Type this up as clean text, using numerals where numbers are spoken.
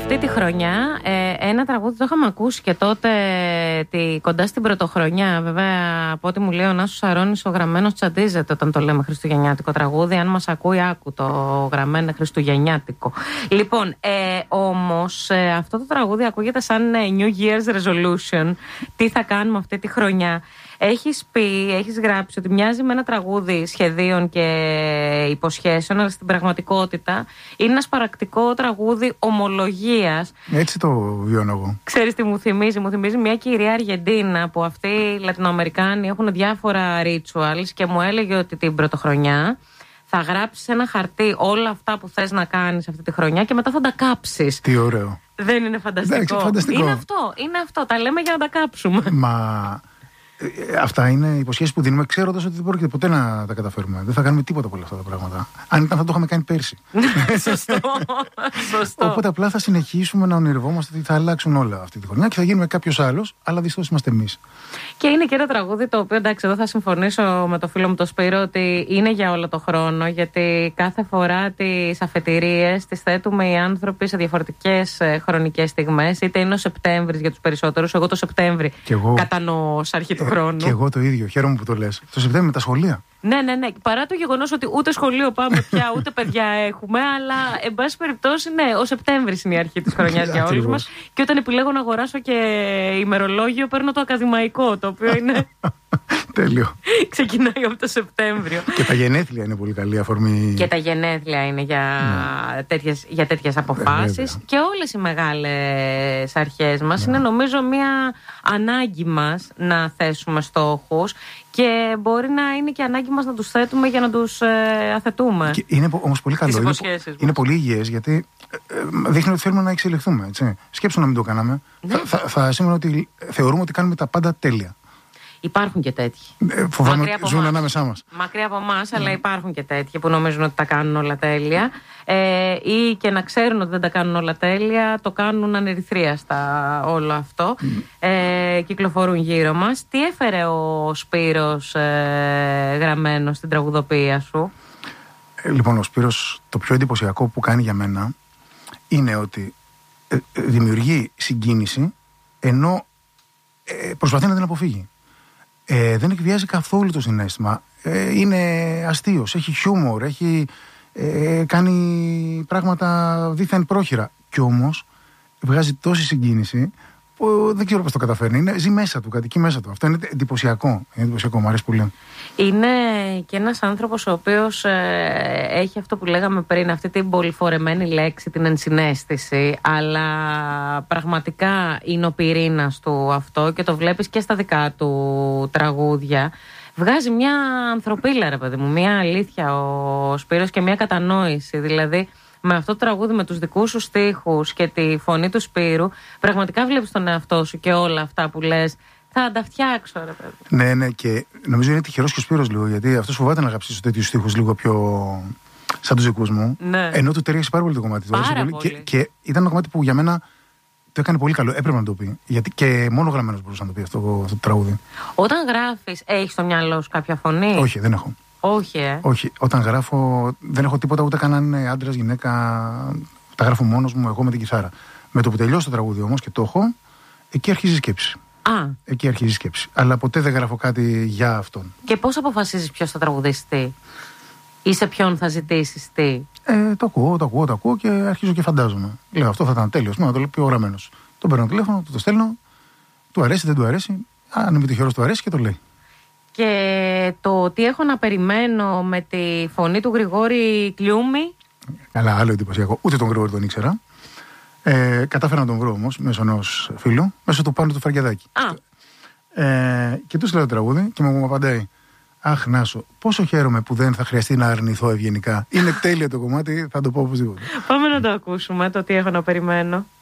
αυτή τη χρονιά ένα τραγούδι το είχαμε ακούσει και τότε κοντά στην πρωτοχρονιά. Βέβαια, από ό,τι μου λέει ο Νάσος Αρώνης, ο γραμμένος τσαντίζεται όταν το λέμε χριστουγεννιάτικο τραγούδι. Αν μας ακούει, άκου το γραμμένο χριστουγεννιάτικο. Λοιπόν, όμως αυτό το τραγούδι ακούγεται σαν New Year's Resolution. Τι θα κάνουμε αυτή τη χρονιά. Έχεις γράψει ότι μοιάζει με ένα τραγούδι σχεδίων και υποσχέσεων, αλλά στην πραγματικότητα είναι ένα σπαρακτικό τραγούδι ομολογίας. Έτσι το βιώνω εγώ. Ξέρεις τι μου θυμίζει? Μου θυμίζει μια κυρία Αργεντίνα που αυτοί οι Λατινοαμερικάνοι έχουν διάφορα rituals και μου έλεγε ότι την πρωτοχρονιά θα γράψεις ένα χαρτί όλα αυτά που θες να κάνεις αυτή τη χρονιά και μετά θα τα κάψεις. Τι ωραίο. Δεν είναι φανταστικό? Φανταστικό. Είναι αυτό. Τα λέμε για να τα κάψουμε. Μα αυτά είναι υποσχέσεις που δίνουμε ξέροντας ότι δεν πρόκειται ποτέ να τα καταφέρουμε. Δεν θα κάνουμε τίποτα από όλα αυτά τα πράγματα. Αν ήταν, θα το είχαμε κάνει πέρσι. Σωστό. Οπότε απλά θα συνεχίσουμε να ονειρευόμαστε ότι θα αλλάξουν όλα αυτή τη χρονιά και θα γίνουμε κάποιος άλλος, αλλά δυστυχώς είμαστε εμείς. Και είναι και ένα τραγούδι το οποίο, εντάξει, εδώ θα συμφωνήσω με το φίλο μου το Σπύρο ότι είναι για όλο το χρόνο, γιατί κάθε φορά τις αφετηρίες τις θέτουμε οι άνθρωποι σε διαφορετικές χρονικές στιγμές. Είτε είναι ο Σεπτέμβρης για τους περισσότερους. Εγώ το Σεπτέμβρη κατανοώ ως αρχή του χρόνου. Και εγώ το ίδιο. Χαίρομαι που το λες. Το Σεπτέμβρη με τα σχολεία. Ναι. Παρά το γεγονός ότι ούτε σχολείο πάμε πια, ούτε παιδιά έχουμε, αλλά εν πάση περιπτώσει, ναι, ο Σεπτέμβρης είναι η αρχή της χρονιάς για όλους μας. Και όταν επιλέγω να αγοράσω και ημερολόγιο, παίρνω το ακαδημαϊκό, το οποίο είναι. Τέλειο. Ξεκινάει από το Σεπτέμβριο. Και τα γενέθλια είναι πολύ καλή αφορμή. Και τα γενέθλια είναι για τέτοιες αποφάσεις. Και όλες οι μεγάλες αρχές μας είναι, νομίζω, μια ανάγκη μας να θέσουμε στόχους. Και μπορεί να είναι και ανάγκη μας να τους θέτουμε για να τους αθετούμε. Και είναι όμως πολύ καλό. Είναι πολύ υγιές, γιατί δείχνει ότι θέλουμε να εξελιχθούμε. Έτσι. Σκέψου να μην το κάναμε. Θα σήμαινε ότι θεωρούμε ότι κάνουμε τα πάντα τέλεια. Υπάρχουν και τέτοιοι. Φοβάμαι ότι ζουν ανάμεσά μας. Μακριά από εμάς, αλλά υπάρχουν και τέτοιοι που νομίζουν ότι τα κάνουν όλα τέλεια. Ή και να ξέρουν ότι δεν τα κάνουν όλα τέλεια, το κάνουν ανερυθρίαστα όλο αυτό. Κυκλοφορούν γύρω μας. Τι έφερε ο Σπύρος γραμμένος στην τραγουδοποιία σου? Λοιπόν, ο Σπύρος, το πιο εντυπωσιακό που κάνει για μένα είναι ότι δημιουργεί συγκίνηση ενώ προσπαθεί να την αποφύγει. Δεν εκβιάζει καθόλου το συναίσθημα. Είναι αστείος, έχει χιούμορ, έχει κάνει πράγματα δίθεν πρόχειρα. Κι όμως βγάζει τόση συγκίνηση που δεν ξέρω πώς το καταφέρνει. Ζει μέσα του, κατοικεί μέσα του. Αυτό είναι εντυπωσιακό. Μου αρέσει πολύ. Είναι και ένας άνθρωπος ο οποίος έχει αυτό που λέγαμε πριν, αυτή την πολυφορεμένη λέξη, την ενσυναίσθηση, αλλά πραγματικά είναι ο πυρήνας του αυτό και το βλέπεις και στα δικά του τραγούδια. Βγάζει μια ανθρωπίλα, ρε παιδί μου, μια αλήθεια ο Σπύρος και μια κατανόηση. Δηλαδή, με αυτό το τραγούδι, με τους δικούς σου στίχους και τη φωνή του Σπύρου, πραγματικά βλέπεις τον εαυτό σου και όλα αυτά που λες. Θα τα φτιάξω, ρε παιδί. Ναι, και νομίζω είναι τυχερός και ο Σπύρος λίγο, γιατί αυτός φοβάται να γράψει τέτοιους στίχους λίγο πιο σαν τους δικούς μου. Ναι. Ενώ του ταιριάζει πάρα πολύ το κομμάτι. Και ήταν ένα κομμάτι που για μένα το έκανε πολύ καλό. Έπρεπε να το πει. Γιατί και μόνο γραμμένος μπορούσε να το πει αυτό το τραγούδι. Όταν γράφεις, έχεις στο μυαλό σου κάποια φωνή? Όχι, δεν έχω. Όχι. Όταν γράφω, δεν έχω τίποτα, ούτε καν αν είναι άντρας, γυναίκα. Τα γράφω μόνος μου, εγώ με την κιθάρα. Με το που τελειώσει το τραγούδι όμως και το έχω, εκεί αρχίζει η σκέψη. Εκεί αρχίζει η σκέψη. Αλλά ποτέ δεν γράφω κάτι για αυτόν. Και πώς αποφασίζεις ποιος θα τραγουδήσει τι? Ή σε ποιον θα ζητήσεις τι? Το ακούω και αρχίζω και φαντάζομαι. Λέω, αυτό θα ήταν τέλειος. Να το πει ο γραμμένος. Τον παίρνω τηλέφωνο, το στέλνω. Του αρέσει, δεν του αρέσει. Αν είμαι τυχερός, του αρέσει και το λέει. Και το τι έχω να περιμένω με τη φωνή του Γρηγόρη Κλιούμη. Καλά, άλλο εντυπωσιακό. Ούτε τον Γρηγόρη τον ήξερα. Κατάφερα να τον βρω όμως μέσω ενός φίλου, μέσω του Πάνου του Φραγκιαδάκη. Και του λέω το τραγούδι και μου απαντάει: Αχ, Νάσο, πόσο χαίρομαι που δεν θα χρειαστεί να αρνηθώ ευγενικά. Είναι τέλειο το κομμάτι, θα το πω οπωσδήποτε. Πάμε να το ακούσουμε, το τι έχω να περιμένω.